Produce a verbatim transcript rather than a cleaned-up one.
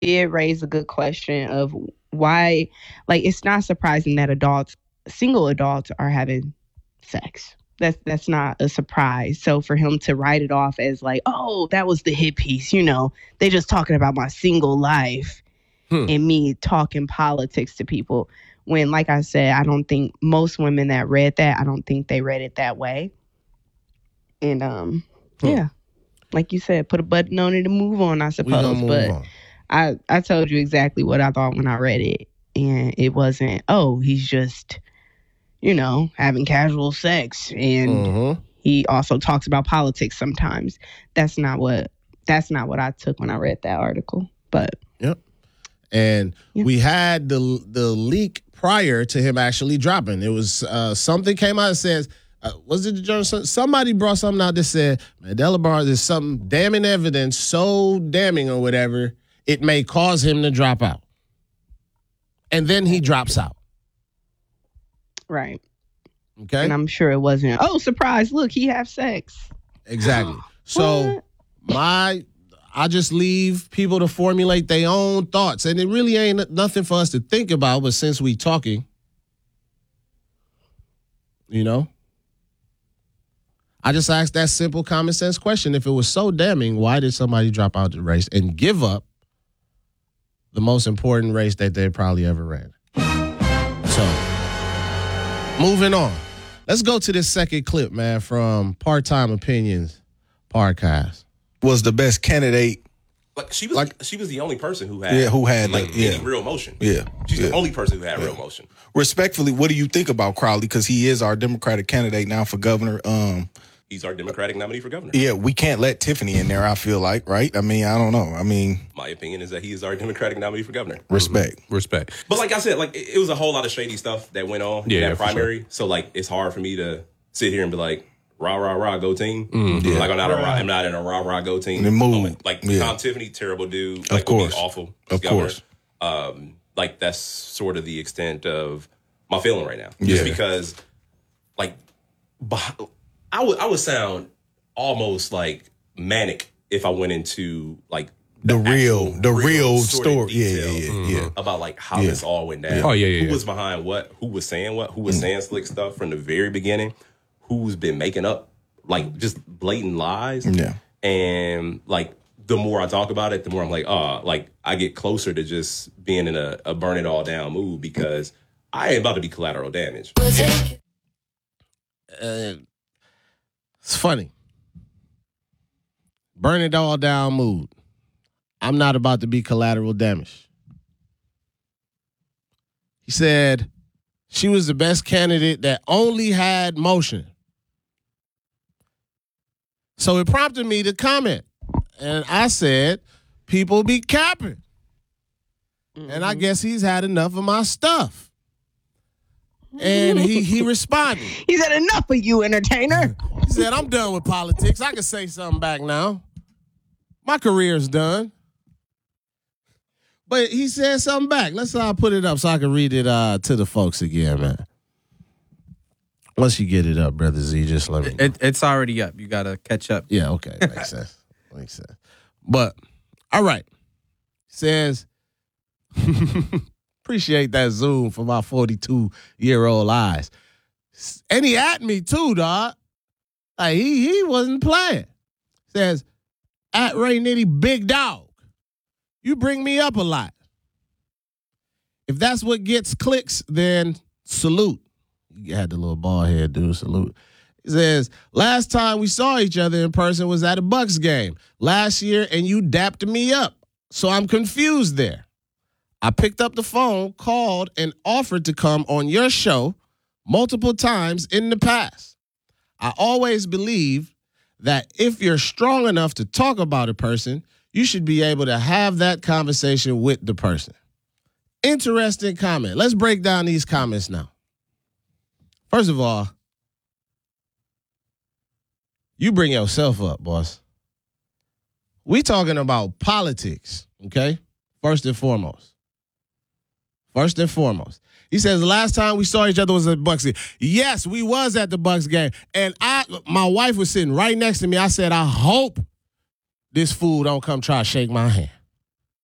did raise a good question of why, like, it's not surprising that adults, single adults, are having sex. That's that's not a surprise. So for him to write it off as like, oh, that was the hit piece, you know, they just talking about my single life hmm. and me talking politics to people. When, like I said, I don't think most women that read that, I don't think they read it that way. And um, hmm. yeah, like you said, put a button on it and move on, I suppose. But on. I, I told you exactly what I thought when I read it. And it wasn't, oh, he's just, you know, having casual sex. And mm-hmm. he also talks about politics sometimes. That's not what that's not what I took when I read that article. But yep. And yep. we had the the leak prior to him actually dropping. It was uh, something came out that says, uh, was it the journal? Somebody brought something out that said, man, Delabar, there's some damning evidence, so damning or whatever, it may cause him to drop out. And then he drops out. Right. Okay. And I'm sure it wasn't, oh, surprise, look, he have sex. Exactly. So my, I just leave people to formulate their own thoughts. And it really ain't nothing for us to think about, but since we talking, you know, I just asked that simple common sense question. If it was so damning, why did somebody drop out the race and give up the most important race that they probably ever ran? So, moving on. Let's go to this second clip, man, from Part-Time Opinions podcast. Was the best candidate. Like she was, like, she was the only person who had, yeah, who had like the, yeah. any real motion. Yeah, she's yeah. the only person who had yeah. real motion. Respectfully, what do you think about Crowley? Because he is our Democratic candidate now for governor. Um, He's our Democratic nominee for governor. Yeah, we can't let Tiffany in there. I feel like, right? I mean, I don't know. I mean, my opinion is that he is our Democratic nominee for governor. Respect, mm-hmm. respect. But like I said, like it was a whole lot of shady stuff that went on yeah, in that primary. Sure. So like, it's hard for me to sit here and be like, rah rah rah, go team. Mm-hmm. Yeah. Like I'm not a rah, I'm not in a rah rah go team. The move. Like yeah. Tom Tiffany, terrible dude. Like, of course, awful. Of governor. course. Um, like that's sort of the extent of my feeling right now. Just yeah. because, like, I would I would sound almost like manic if I went into like the, the real actual, the real, real story yeah yeah mm-hmm. yeah about like how yeah. this all went down. Oh yeah, yeah who yeah. was behind what, who was saying what, who was mm-hmm. saying slick stuff from the very beginning, who's been making up like just blatant lies. Yeah. And like the more I talk about it, the more I'm like, oh, like I get closer to just being in a, a burn it all down mood because I ain't about to be collateral damage. Uh, it's funny. Burn it all down mood. I'm not about to be collateral damage. He said she was the best candidate that only had motion. So it prompted me to comment. And I said, people be capping. Mm-hmm. And I guess he's had enough of my stuff. And he he responded. He said, enough of you, entertainer. He said, I'm done with politics. I can say something back now. My career's done. But he said something back. Let's uh, put it up so I can read it uh, to the folks again, man. Once you get it up, Brother Z, just let me know. It, it's already up. You got to catch up. Yeah, okay. Makes sense. Makes sense. But, all right. Says, appreciate that zoom for my forty-two-year-old eyes. And he at me, too, dog. Like, he, he wasn't playing. Says, at Ray Nitty, big dog. You bring me up a lot. If that's what gets clicks, then salute. You had the little bald head dude, salute. He says, last time we saw each other in person was at a Bucks game last year, and you dapped me up. So I'm confused there. I picked up the phone, called, and offered to come on your show multiple times in the past. I always believe that if you're strong enough to talk about a person, you should be able to have that conversation with the person. Interesting comment. Let's break down these comments now. First of all, you bring yourself up, boss. We talking about politics, okay? First and foremost. First and foremost. He says the last time we saw each other was at the Bucks game. Yes, we was at the Bucks game. And I my wife was sitting right next to me. I said, I hope this fool don't come try to shake my hand.